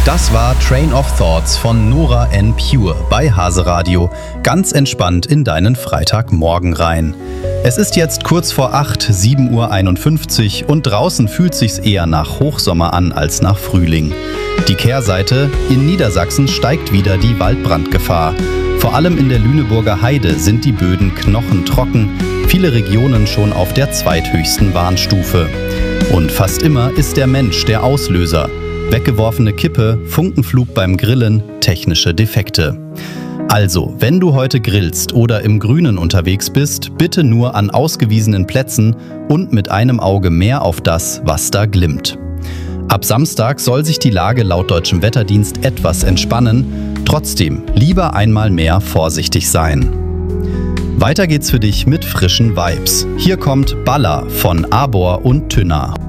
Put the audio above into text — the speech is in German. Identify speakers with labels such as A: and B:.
A: Das war Train of Thoughts von Nora En Pure bei Hase Radio. Ganz entspannt in deinen Freitagmorgen rein. Es ist jetzt kurz vor 8, 7:51 Uhr und draußen fühlt sich's eher nach Hochsommer an als nach Frühling. Die Kehrseite: in Niedersachsen steigt wieder die Waldbrandgefahr. Vor allem in der Lüneburger Heide sind die Böden knochentrocken, viele Regionen schon auf der zweithöchsten Warnstufe. Und fast immer ist der Mensch der Auslöser. Weggeworfene Kippe, Funkenflug beim Grillen, technische Defekte. Also, wenn du heute grillst oder im Grünen unterwegs bist, bitte nur an ausgewiesenen Plätzen und mit einem Auge mehr auf das, was da glimmt. Ab Samstag soll sich die Lage laut Deutschem Wetterdienst etwas entspannen. Trotzdem, lieber einmal mehr vorsichtig sein. Weiter geht's für dich mit frischen Vibes. Hier kommt Baller von Arbor und Tünner.